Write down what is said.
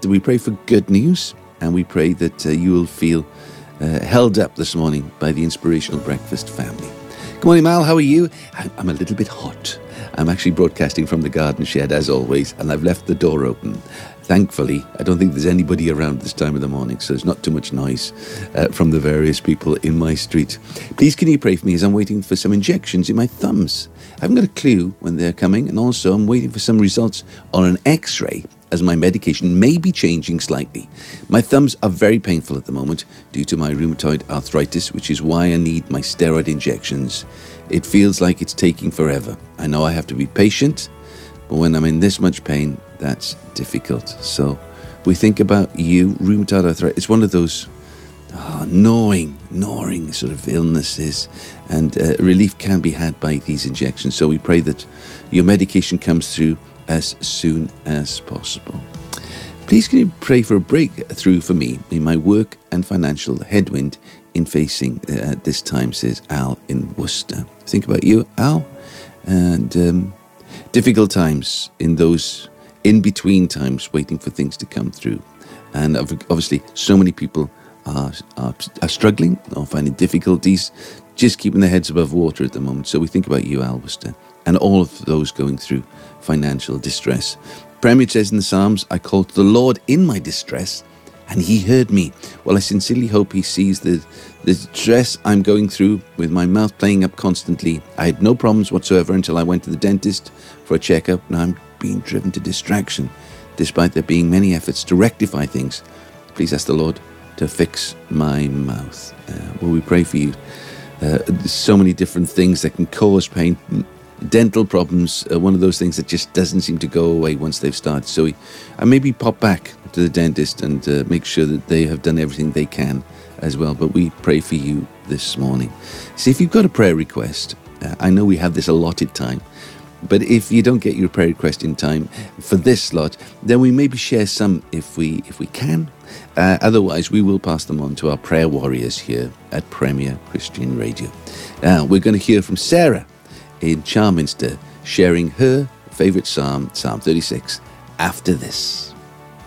we pray for good news, and we pray that you will feel held up this morning by the Inspirational Breakfast family. Good morning, Mal. How are you? I'm a little bit hot. I'm actually broadcasting from the garden shed, as always, and I've left the door open. Thankfully, I don't think there's anybody around this time of the morning, so there's not too much noise from the various people in my street. Please, can you pray for me as I'm waiting for some injections in my thumbs? I haven't got a clue when they're coming, and also I'm waiting for some results on an x-ray, as my medication may be changing slightly. My thumbs are very painful at the moment due to my rheumatoid arthritis, which is why I need my steroid injections. It feels like it's taking forever. I know I have to be patient, but when I'm in this much pain, that's difficult. So we think about you, rheumatoid arthritis. It's one of those gnawing sort of illnesses, and relief can be had by these injections. So we pray that your medication comes through as soon as possible. Please, can you pray for a breakthrough for me in my work and financial headwind in facing this time, says Al in Worcester. Think about you, Al, and difficult times in those in-between times, waiting for things to come through. And obviously, so many people are struggling or finding difficulties, just keeping their heads above water at the moment. So we think about you, Al Worcester, and all of those going through financial distress. Premier says in the Psalms, I called to the Lord in my distress, and he heard me. Well, I sincerely hope he sees the stress I'm going through with my mouth playing up constantly. I had no problems whatsoever until I went to the dentist for a checkup. Now I'm being driven to distraction, despite there being many efforts to rectify things. Please ask the Lord to fix my mouth. Will we pray for you? There's so many different things that can cause pain. Dental problems are one of those things that just doesn't seem to go away once they've started. So I maybe pop back to the dentist and make sure that they have done everything they can as well. But we pray for you this morning. See, if you've got a prayer request, I know we have this allotted time, but if you don't get your prayer request in time for this slot, then we maybe share some if we can. Otherwise, we will pass them on to our prayer warriors here at Premier Christian Radio. Now, we're going to hear from Sarah in Charminster, sharing her favourite psalm, Psalm 36, after this.